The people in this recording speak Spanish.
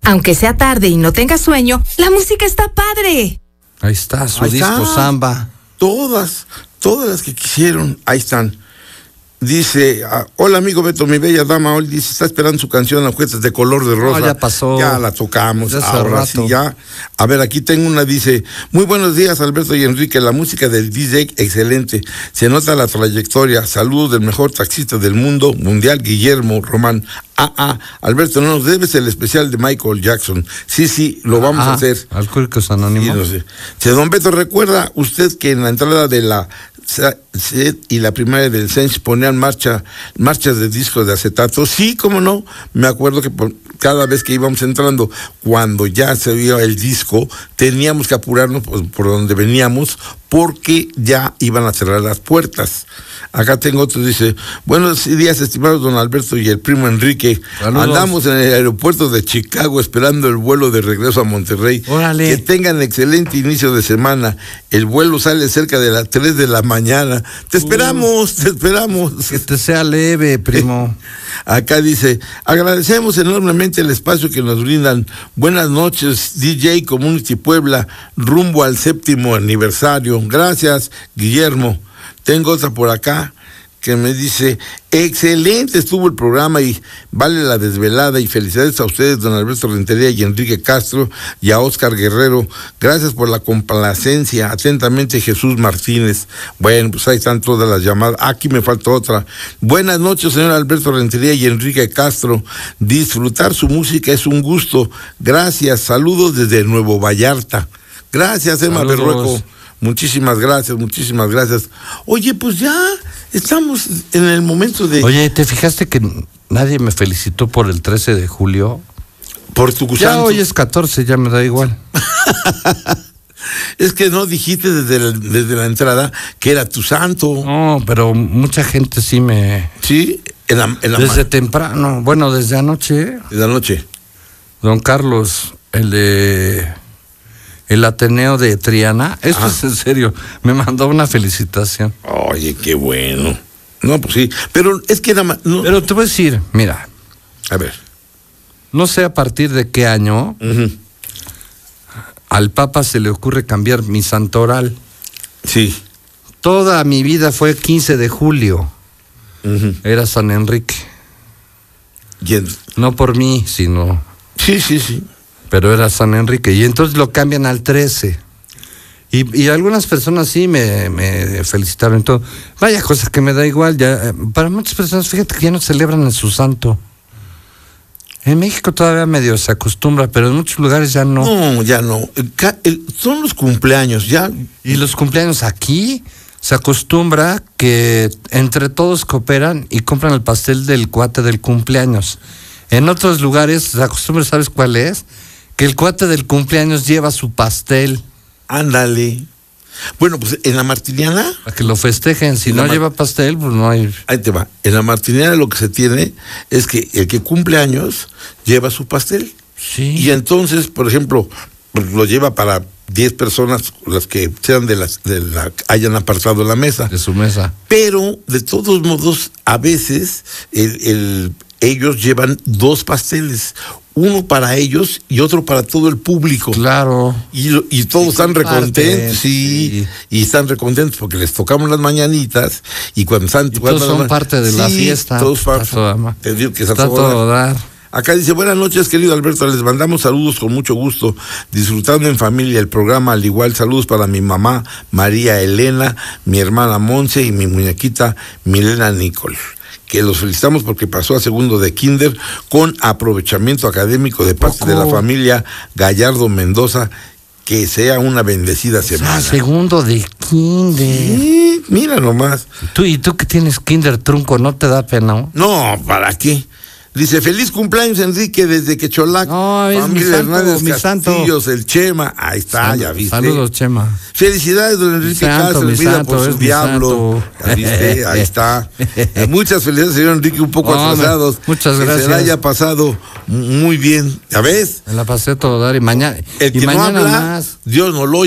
Aunque sea tarde y no tengas sueño, la música está padre. Ahí está su disco Samba. Todas las que quisieron, ahí están. Dice, hola amigo Beto, mi bella dama, hoy dice, está esperando su canción Agujetas de color de rosa. No, ya pasó. Ya la tocamos, ya ahora sí, ya. A ver, aquí tengo una, dice, muy buenos días Alberto y Enrique, la música del DJ, excelente. Se nota la trayectoria, saludos del mejor taxista del mundo mundial, Guillermo Román. Alberto, no nos debes el especial de Michael Jackson. Sí, lo vamos a hacer. Alcohólicos Anónimos. Sí, no sé. Si don Beto, ¿recuerda usted que en la entrada de la SED y la primaria del CENS ponían marchas de discos de acetato? Sí, cómo no. Me acuerdo que cada vez que íbamos entrando, cuando ya se veía el disco, teníamos que apurarnos por donde veníamos, porque ya iban a cerrar las puertas. Acá tengo otro, dice, buenos días estimados don Alberto y el primo Enrique. Saludos. Andamos en el aeropuerto de Chicago esperando el vuelo de regreso a Monterrey. Órale. Que tengan excelente inicio de semana. El vuelo sale cerca de las 3 de la mañana. Te esperamos. Que te sea leve, primo. Acá dice, agradecemos enormemente el espacio que nos brindan. Buenas noches, DJ Community Puebla, rumbo al 7º aniversario. Gracias, Guillermo. Tengo otra por acá que me dice, excelente estuvo el programa y vale la desvelada, y felicidades a ustedes, don Alberto Rentería y Enrique Castro, y a Oscar Guerrero. Gracias por la complacencia. Atentamente, Jesús Martínez. Bueno, pues ahí están todas las llamadas. Aquí me falta otra. Buenas noches, señor Alberto Rentería y Enrique Castro. Disfrutar su música es un gusto. Gracias. Saludos desde Nuevo Vallarta. Gracias, Emma Berrueco. Muchísimas gracias. Oye, pues ya estamos en el momento de... Oye, ¿te fijaste que nadie me felicitó por el 13 de julio? Por tu santo. Ya hoy es 14, ya me da igual. Es que no dijiste desde la entrada que era tu santo. No, pero mucha gente sí me... Sí, desde temprano, bueno, desde anoche. Desde anoche. Don Carlos, el Ateneo de Triana, esto es en serio, me mandó una felicitación. Oye, qué bueno. No, pues sí, pero es que nada más... No. Pero te voy a decir, mira. A ver. No sé a partir de qué año al Papa se le ocurre cambiar mi santoral. Sí. Toda mi vida fue 15 de julio. Era San Enrique. No por mí, sino... Sí. Pero era San Enrique, y entonces lo cambian al 13. Y algunas personas sí me felicitaron. Entonces, vaya cosa que me da igual. Ya, para muchas personas, fíjate que ya no celebran en su santo. En México todavía medio se acostumbra, pero en muchos lugares ya no. No, ya no. Son los cumpleaños, ya. Y los cumpleaños aquí se acostumbra que entre todos cooperan y compran el pastel del cuate del cumpleaños. En otros lugares se acostumbra, ¿sabes cuál es? Que el cuate del cumpleaños lleva su pastel. Ándale. Bueno, pues en la Martiniana... Para que lo festejen. Si no lleva pastel, pues no hay... Ahí te va. En la Martiniana lo que se tiene es que el que cumple años lleva su pastel. Sí. Y entonces, por ejemplo, lo lleva para 10 personas, las que sean hayan apartado la mesa. De su mesa. Pero, de todos modos, a veces ellos llevan 2 pasteles. Uno para ellos y otro para todo el público. Claro. Y todos están recontentos, sí. Y están recontentos porque les tocamos las mañanitas y cuando están... Todos son parte de la fiesta. Todos te digo que está todo dar. Acá dice, buenas noches, querido Alberto, les mandamos saludos con mucho gusto, disfrutando en familia el programa, al igual saludos para mi mamá, María Elena, mi hermana Monse y mi muñequita Milena Nicole. Que los felicitamos porque pasó a segundo de kinder con aprovechamiento académico de parte de la familia Gallardo Mendoza. Que sea una bendecida semana. Segundo de kinder. Sí, mira nomás. ¿Y tú que tienes kinder trunco, no te da pena? No, ¿para qué? Dice, feliz cumpleaños, Enrique, desde Quecholac. No, es mi santo. El Chema. Ahí está, ya viste. Saludos, Chema. Felicidades, don Enrique Castro, vida por su diablo. Ya viste, ahí está. Muchas felicidades, señor Enrique, un poco atrasados. Muchas gracias. Que se la haya pasado muy bien. ¿Ya ves? Me la pasé todo dar y mañana. El que y mañana no habla, más. Dios no lo oye.